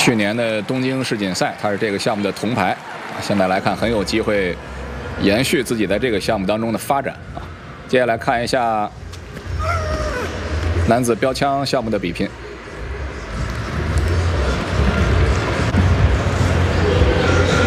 去年的东京世锦赛，他是这个项目的铜牌，现在来看很有机会延续自己在这个项目当中的发展啊。接下来看一下男子标枪项目的比拼。